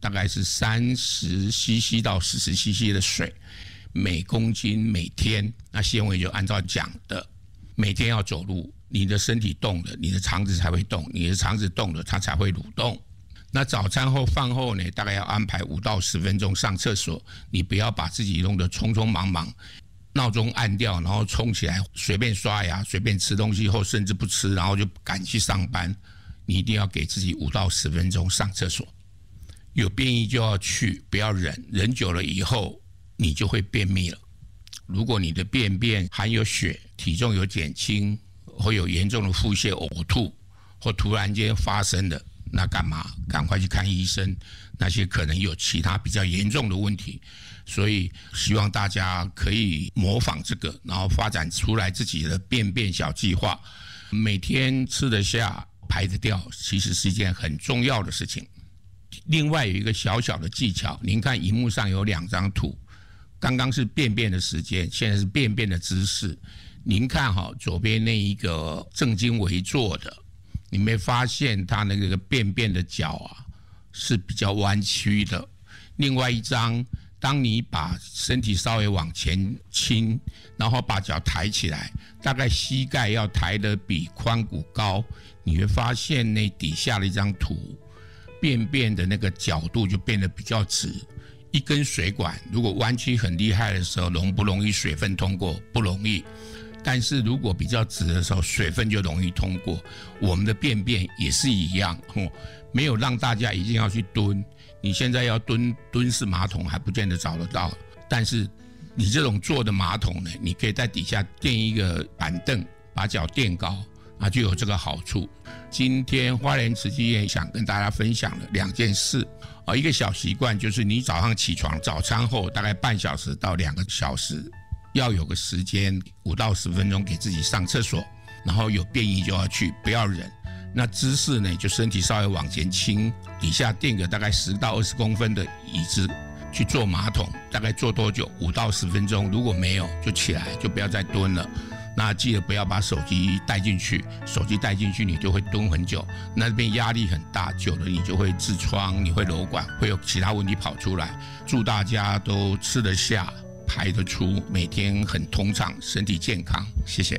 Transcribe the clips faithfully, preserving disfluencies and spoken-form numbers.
大概是三十 C C 到四十 C C 的水每公斤每天。那纤维就按照讲的，每天要走路，你的身体动了，你的肠子才会动，你的肠子动了，它才会蠕动。那早餐后饭后呢，大概要安排五到十分钟上厕所，你不要把自己弄得匆匆忙忙，闹钟按掉，然后冲起来随便刷牙，随便吃东西后甚至不吃，然后就赶去上班。你一定要给自己五到十分钟上厕所，有便意就要去，不要忍，忍久了以后你就会便秘了。如果你的便便含有血，体重有减轻，会有严重的腹泻、呕吐，或突然间发生的，那干嘛？赶快去看医生，那些可能有其他比较严重的问题。所以希望大家可以模仿这个，然后发展出来自己的便便小计划，每天吃得下排得掉，其实是一件很重要的事情。另外有一个小小的技巧，您看荧幕上有两张图，刚刚是便便的时间，现在是便便的姿势。您看哈，左边那一个正襟危坐的，你没发现他那个便便的脚啊是比较弯曲的。另外一张，当你把身体稍微往前倾，然后把脚抬起来，大概膝盖要抬得比髋骨高，你会发现那底下的一张图，便便的那个角度就变得比较直。一根水管如果弯曲很厉害的时候，容不容易水分通过？不容易。但是如果比较直的时候，水分就容易通过。我们的便便也是一样，没有让大家一定要去蹲。你现在要蹲蹲式马桶还不见得找得到，但是你这种坐的马桶呢，你可以在底下垫一个板凳，把脚垫高，啊，就有这个好处。今天花莲慈济院想跟大家分享的两件事，啊，一个小习惯就是你早上起床，早餐后大概半小时到两个小时，要有个时间五到十分钟给自己上厕所，然后有便意就要去，不要忍。那姿势呢，就身体稍微往前倾，底下垫个大概十到二十公分的椅子去坐马桶，大概坐多久？五到十分钟。如果没有就起来，就不要再蹲了。那记得不要把手机带进去，手机带进去你就会蹲很久，那边压力很大，久了你就会痔疮，你会瘘管，会有其他问题跑出来。祝大家都吃得下，排得出，每天很通畅，身体健康。谢谢。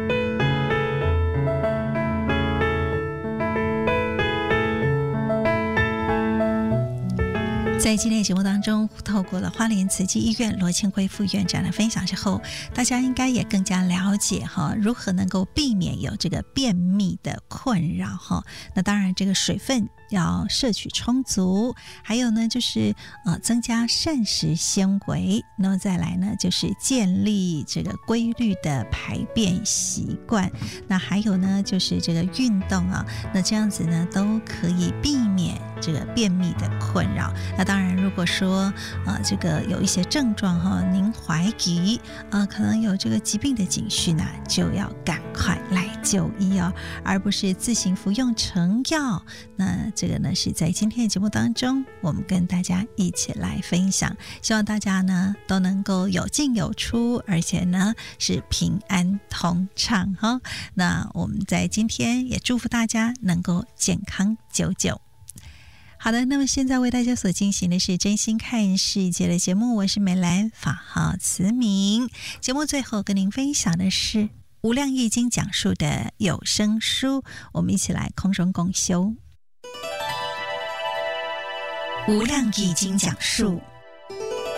在今天的节目当中，透过了花莲慈济医院罗庆辉副院长的分享之后，大家应该也更加了解哈，如何能够避免有这个便秘的困扰哈。那当然，这个水分要摄取充足，还有呢就是呃增加膳食纤维，那么再来呢就是建立这个规律的排便习惯，那还有呢就是这个运动啊，那这样子呢都可以避免这个便秘的困扰。那当然，如果说呃这个有一些症状哈，您怀疑呃可能有这个疾病的警讯呢，就要赶快来就医哦，而不是自行服用成药。那这个呢是在今天的节目当中，我们跟大家一起来分享，希望大家呢都能够有进有出，而且呢是平安通畅哈。那我们在今天也祝福大家能够健康久久。好的，那么现在为大家所进行的是真心看世界的节目，我是美兰，法号慈明。节目最后跟您分享的是无量易经讲述的有声书，我们一起来空中共修。无量易经讲述